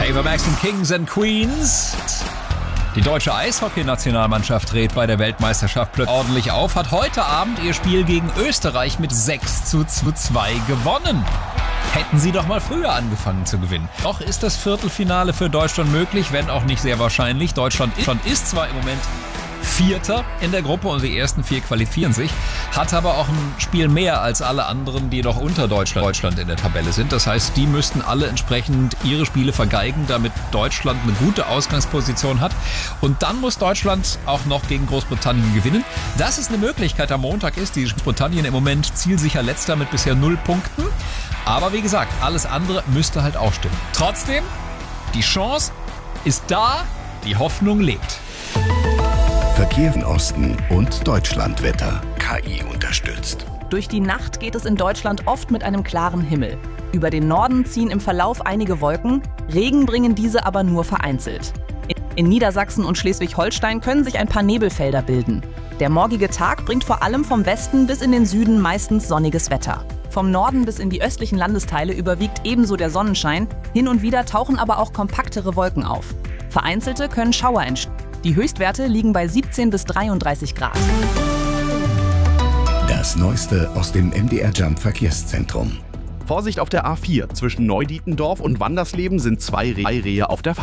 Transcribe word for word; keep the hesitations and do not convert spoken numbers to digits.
Razorbacks und Kings and Queens. Die deutsche Eishockey-Nationalmannschaft dreht bei der Weltmeisterschaft plötzlich ordentlich auf, hat heute Abend ihr Spiel gegen Österreich mit sechs zu zwei gewonnen. Hätten sie doch mal früher angefangen zu gewinnen. Doch ist das Viertelfinale für Deutschland möglich, wenn auch nicht sehr wahrscheinlich. Deutschland ist zwar im Moment Vierter in der Gruppe und die ersten vier qualifizieren sich, hat aber auch ein Spiel mehr als alle anderen, die noch unter Deutschland, Deutschland in der Tabelle sind. Das heißt, die müssten alle entsprechend ihre Spiele vergeigen, damit Deutschland eine gute Ausgangsposition hat. Und dann muss Deutschland auch noch gegen Großbritannien gewinnen. Dass es eine Möglichkeit am Montag ist, die Großbritannien im Moment zielsicher Letzter mit bisher null Punkten. Aber wie gesagt, alles andere müsste halt auch stimmen. Trotzdem, die Chance ist da, die Hoffnung lebt. Verkehr im Osten und Deutschlandwetter. K I unterstützt. Durch die Nacht geht es in Deutschland oft mit einem klaren Himmel. Über den Norden ziehen im Verlauf einige Wolken, Regen bringen diese aber nur vereinzelt. In Niedersachsen und Schleswig-Holstein können sich ein paar Nebelfelder bilden. Der morgige Tag bringt vor allem vom Westen bis in den Süden meistens sonniges Wetter. Vom Norden bis in die östlichen Landesteile überwiegt ebenso der Sonnenschein, hin und wieder tauchen aber auch kompaktere Wolken auf. Vereinzelte können Schauer entstehen. Die Höchstwerte liegen bei siebzehn bis dreiunddreißig Grad. Das Neueste aus dem M D R Jump Verkehrszentrum. Vorsicht auf der A vier. Zwischen Neudietendorf und Wandersleben sind zwei Rehe auf der